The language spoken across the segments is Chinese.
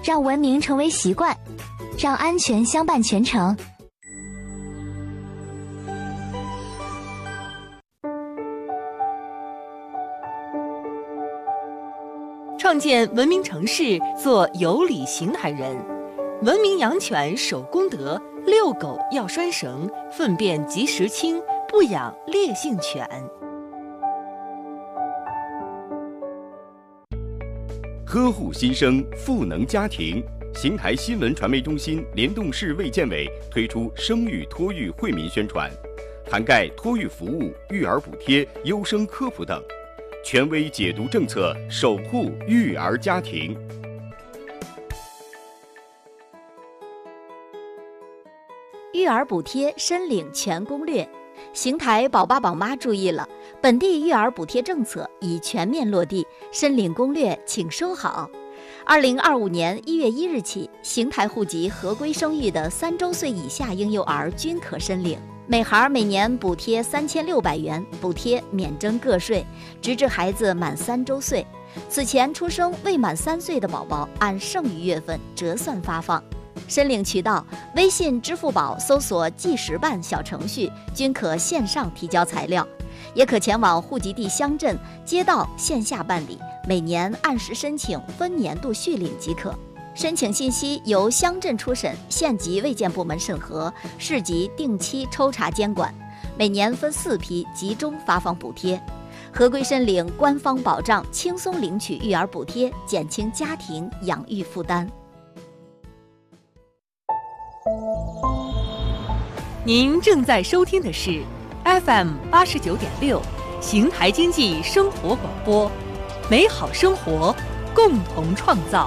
让文明成为习惯，让安全相伴全程。 创建文明城市，做有礼邢台人。文明养犬守公德，遛狗要拴绳，粪便及时清，不养烈性犬。 呵护新生，赋能家庭。邢台新闻传媒中心联动市卫健委推出生育托育惠民宣传，涵盖托育服务、育儿补贴、优生科普等，权威解读政策，守护育儿家庭。 育儿补贴申领全攻略。邢台宝爸宝妈注意了，本地育儿补贴政策已全面落地，申领攻略请收好。2025年1月1日起，邢台户籍合规生育的3周岁以下婴幼儿均可申领，每孩每年补贴3600元，补贴免征个税，直至孩子满3周岁。此前出生未满3岁的宝宝，按剩余月份折算发放。申领渠道：微信、支付宝搜索计时办小程序，均可线上提交材料，也可前往户籍地乡镇、街道线下办理，每年按时申请，分年度续领即可。申请信息由乡镇初审、县级卫健部门审核，市级定期抽查监管，每年分4批集中发放补贴。合规申领，官方保障，轻松领取育儿补贴，减轻家庭养育负担。 您正在收听的是 FM 89.6邢台经济生活广播，美好生活，共同创造。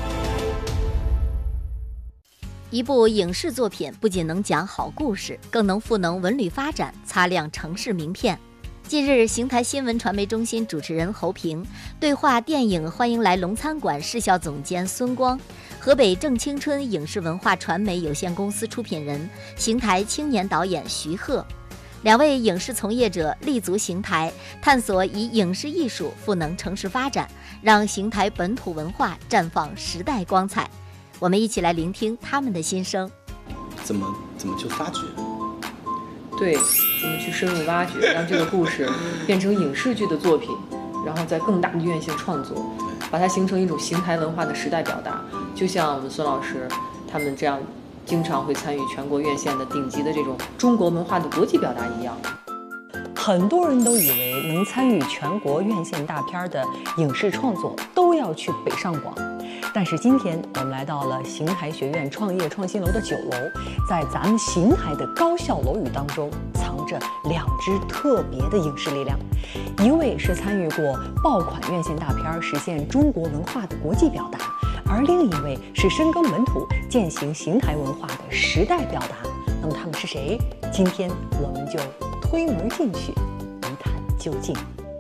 一部影视作品不仅能讲好故事，更能赋能文旅发展，擦亮城市名片。近日，邢台新闻传媒中心主持人侯平对话电影《欢迎来龙餐馆》市校总监孙光，河北正青春影视文化传媒有限公司出品人、邢台青年导演徐鹤。2位影视从业者立足邢台，探索以影视艺术赋能城市发展，让邢台本土文化绽放时代光彩。我们一起来聆听他们的心声。 怎么去发掘？ 对，怎么去深入挖掘，让这个故事变成影视剧的作品，然后在更大的院线创作，把它形成一种邢台文化的时代表达。就像我们孙老师他们这样经常会参与全国院线的顶级的这种中国文化的国际表达一样。 很多人都以为能参与全国院线大片的影视创作都要去北上广，但是今天我们来到了邢台学院创业创新楼的9楼，在咱们邢台的高校楼宇当中藏着2支特别的影视力量，一位是参与过爆款院线大片实现中国文化的国际表达，而另一位是深耕本土践行邢台文化的时代表达。那么他们是谁？今天我们就推门进去一探究竟。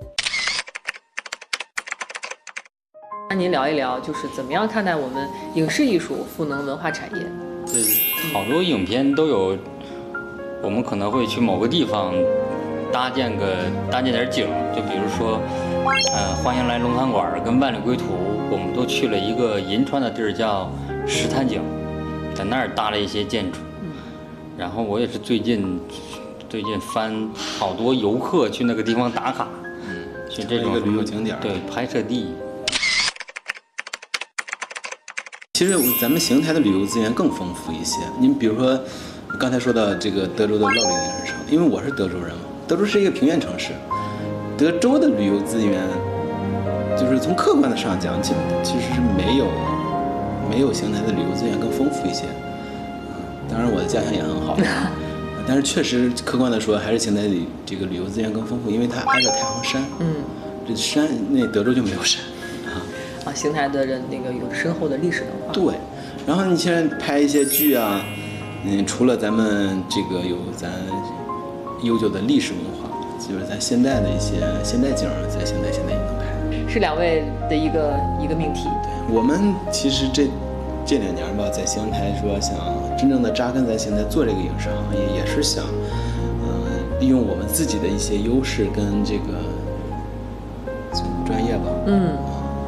那您聊一聊，就是怎么样看待我们影视艺术赋能文化产业？ 好多影片都有，我们可能会去某个地方搭建点景，就比如说，欢迎来龙潭馆跟万里归途，我们都去了一个银川的地儿叫石潭井，在那儿搭了一些建筑。然后我也是最近翻好多游客去那个地方打卡，去这种旅游景点， 对，拍摄地。 其实咱们邢台的旅游资源更丰富一些。您比如说，刚才说到这个德州的乐陵影视城，因为我是德州人嘛，德州是一个平原城市，德州的旅游资源，就是从客观的上讲，其实是没有邢台的旅游资源更丰富一些。当然我的家乡也很好，但是确实客观的说，还是邢台的这个旅游资源更丰富，因为它挨着太行山。这山那德州就没有山。 邢台的人那个有深厚的历史文化。 对，然后你现在拍一些剧啊，除了咱们这个有咱悠久的历史文化，就是咱现代的一些现代景，在邢台现在也能拍。 是2位的一个命题。 对，我们其实这2年吧，在邢台说想真正的扎根在邢台做这个影视行业，也是想，利用我们自己的一些优势跟这个专业吧。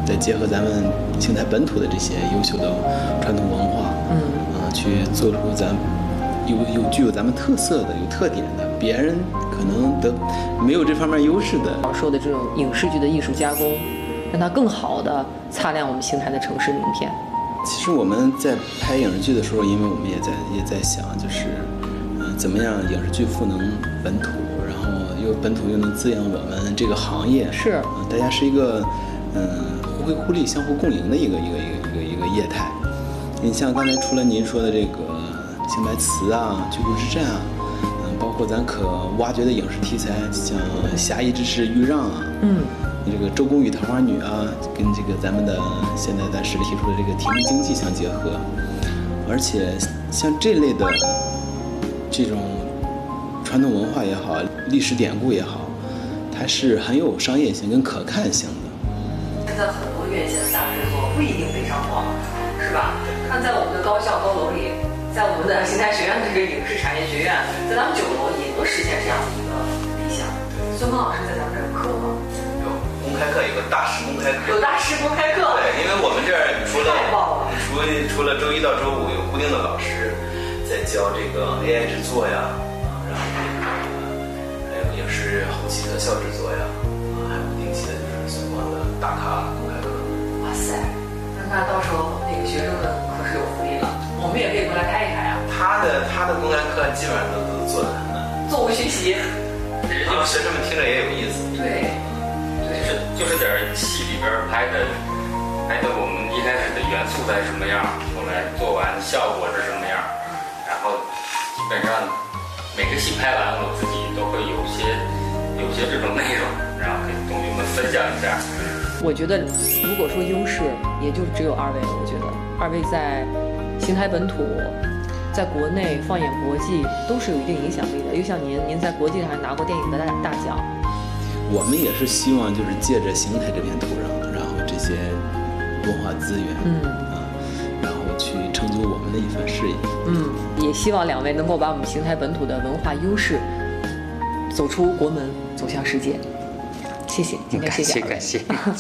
再结合咱们邢台本土的这些优秀的传统文化，去做出具有咱们特色的、有特点的，别人可能没有这方面优势的。 说的这种影视剧的艺术加工，让它更好的擦亮我们邢台的城市名片。 其实我们在拍影视剧的时候，因为我们也在想，就是怎么样影视剧赋能本土，然后本土又能滋养我们这个行业， 是大家是一个互惠互利、相互共赢的一个业态。你像刚才除了您说的这个邢台词啊、居住之战啊，包括咱可挖掘的影视题材，像侠义之士豫让啊，这个周公与桃花女啊，跟这个咱们的现在暂时提出的这个体育经济相结合，而且像这类的这种传统文化也好，历史典故也好，它是很有商业性跟可看性的。 现在很多院线的大制作不一定北上广，是吧？看在我们的高校高楼里，在我们的邢台学院的这个影视产业学院，在咱们9楼也能实现这样的一个理想。孙峰老师在咱们这儿有课吗？ 有公开课，有个大师公开课。 有大师公开课。 对，因为我们这儿除了周一到周五有固定的老师在教这个 AI 制作呀，然后还有影视后期特效制作呀，还有定期的就是相关的大咖公开课。 哇塞，那到时候那个学生们可是有福利了，我们也可以过来开一开啊。 他的公开课基本上都做得很难， 座无虚席， 然后学生们听着也有意思。 对， 就是点戏里边拍的我们一开始的元素在什么样，后来做完效果是什么样，然后基本上每个戏拍完，我自己都会有些这种内容，然后跟同学们分享一下。 我觉得，如果说优势，也就只有2位了。我觉得2位在邢台本土，在国内放眼国际都是有一定影响力的。又像您在国际上还拿过电影的大奖。 我们也是希望就是借着邢台这片土壤，然后这些文化资源，然后去成就我们的一番事业。 也希望2位能够把我们邢台本土的文化优势走出国门，走向世界。谢谢，今天谢谢。 感谢。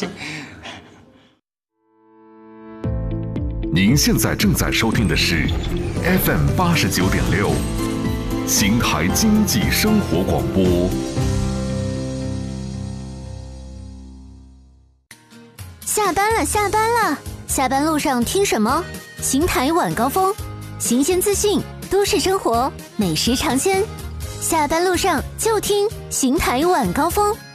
您现在正在收听的是 FM 89.6，邢台经济生活广播。 下班了，下班路上听什么？邢台晚高峰，新鲜资讯，都市生活，美食尝鲜。下班路上就听邢台晚高峰。